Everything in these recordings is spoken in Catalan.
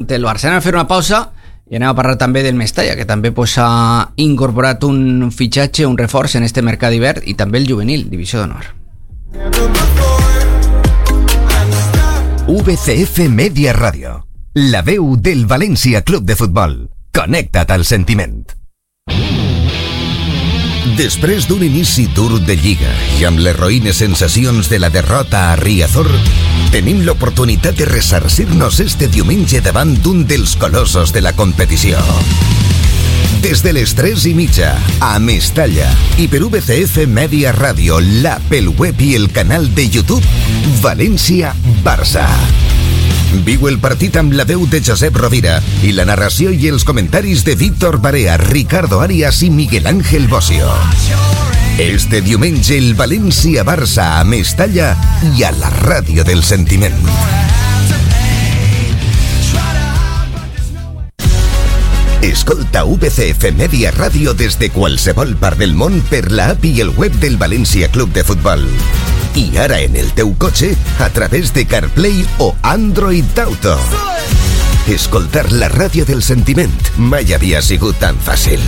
el Barça. Anem a fer una pausa i anem a parlar també del Mestalla, que també ha incorporat un fitxatge, un reforç en este mercat d'hivern, i també el juvenil, divisió d'honor. VCF Media Radio, la veu del València Club de Futbol. Connecta't al sentiment. Després d'un inici dur de Lliga i amb les roïnes sensacions de la derrota a Riazor, tenim l'oportunitat de ressarcir-nos este diumenge davant d'un dels colossos de la competició. Des de les 3:30 a Mestalla i per VCF Media Radio, l'app, el web i el canal de YouTube, València-Barça. Viu el partit amb la veu de Josep Rovira i la narració i els comentaris de Víctor Barea, Ricardo Arias i Miguel Ángel Bosio. Este diumenge el València-Barça a Mestalla i a la ràdio del sentiment. Escolta VCF Media Radio des de qualsevol part del món per l'app i el web del València Club de Futbol. I ara en el teu cotxe a través de CarPlay o Android Auto. Escoltar la ràdio del sentiment mai havia sigut tan fàcil.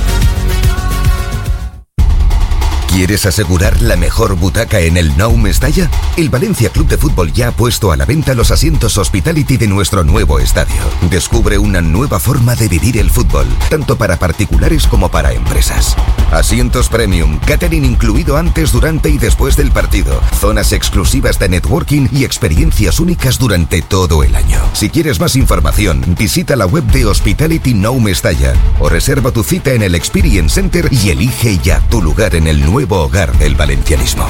¿Quieres asegurar la mejor butaca en el Nou Mestalla? El Valencia Club de Fútbol ya ha puesto a la venta los asientos Hospitality de nuestro nuevo estadio. Descubre una nueva forma de vivir el fútbol, tanto para particulares como para empresas. Asientos premium, catering incluido antes, durante y después del partido, zonas exclusivas de networking y experiencias únicas durante todo el año. Si quieres más información, visita la web de Hospitality Nou Mestalla o reserva tu cita en el Experience Center y elige ya tu lugar en el nuevo hogar del valencianismo.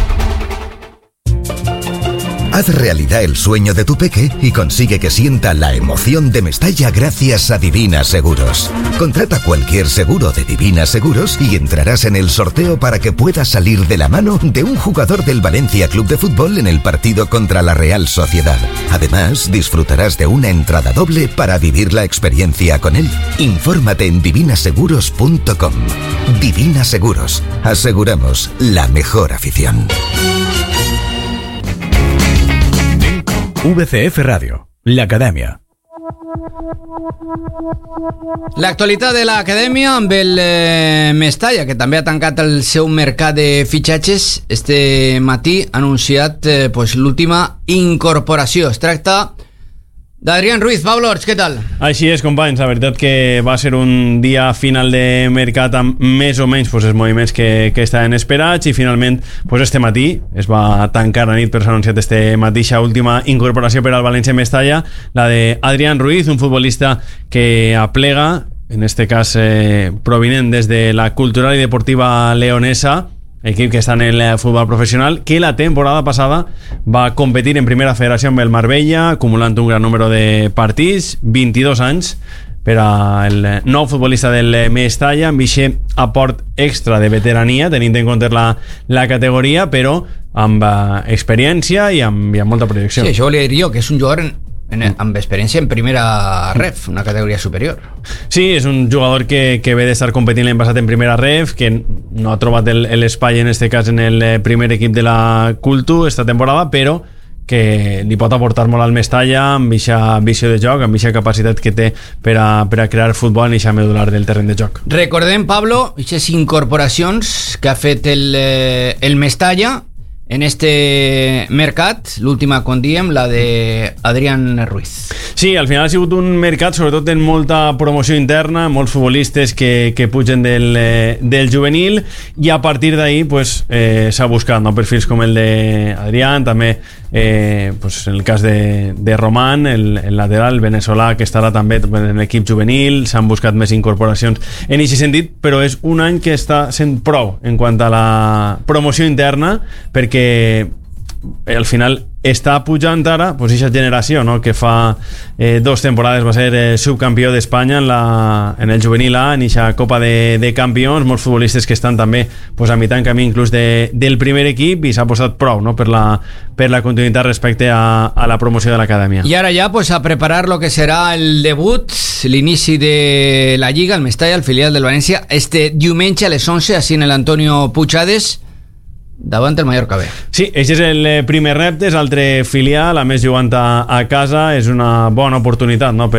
Haz realidad el sueño de tu peque y consigue que sienta la emoción de Mestalla gracias a Divina Seguros. Contrata cualquier seguro de Divina Seguros y entrarás en el sorteo para que puedas salir de la mano de un jugador del Valencia Club de Fútbol en el partido contra la Real Sociedad. Además, disfrutarás de una entrada doble para vivir la experiencia con él. Infórmate en divinaseguros.com. Divina Seguros. Aseguramos la mejor afición. VCF Radio, l'Acadèmia. L'actualitat de l'Acadèmia amb el Mestalla, que també ha tancat el seu mercat de fitxatges. Este matí ha anunciat l'última incorporació. Es tracta d'Adrián Ruiz. Pablo Orts, què tal? Així és, companys, la veritat que va ser un dia final de mercat amb més o menys els moviments que estaven esperats, i finalment este matí es va tancar a nit, però s'ha anunciat este mateixa última incorporació per al València Mestalla, la de Adrián Ruiz, un futbolista que aplega, en este cas provinent des de la Cultural i Deportiva Leonesa, equip que està en el futbol professional, que la temporada passada va competir en primera federació amb el Marbella, acumulant un gran número de partits, 22 anys per al nou futbolista del Mestalla, amb aquest aport extra de veterania, tenint en compte la categoria, però amb experiència i amb molta projecció. Sí, això volia dir jo, que és un jugador amb experiència en primera ref, una categoria superior. Sí, és un jugador que ve d'estar competint l'any passat en primera ref, que no ha trobat l'espai en este cas en el primer equip de la Cultu esta temporada, però que li pot aportar molt al Mestalla amb aquesta visió de joc, amb aquesta capacitat que té per a crear futbol en aquesta medular del terreny de joc. Recordem, Pablo, aquestes incorporacions que ha fet el Mestalla en este mercat, l'última, com diem, la de Adrián Ruiz. Sí, al final ha sigut un mercat sobretot en molta promoció interna, molts futbolistes que pugen del juvenil, i a partir d'ahí s'ha buscat perfils com el d'Adrián, també en el cas de Román, el lateral, el veneçolà, que estarà també en l'equip juvenil. S'han buscat més incorporacions en aquest sentit, però és un any que està sent prou en quant a la promoció interna, perquè al final està pujant ara aquesta generació, no? Que fa 2 temporades va ser subcampió d'Espanya en el juvenil A, en aquesta Copa de Campions. Molts futbolistes que estan també a mitjà en camí inclús del primer equip, i s'ha posat prou, no? per la continuïtat respecte a la promoció de l'acadèmia. I ara ja a preparar lo que serà el debut, l'inici de la Lliga, el Mestalla, el filial del València, este diumenge a les 11, així en l'Antonio Puigades, davant el Mallorca B. Sí, aquest és el primer repte, és altre filial, a més jugant a casa, és una bona oportunitat, no?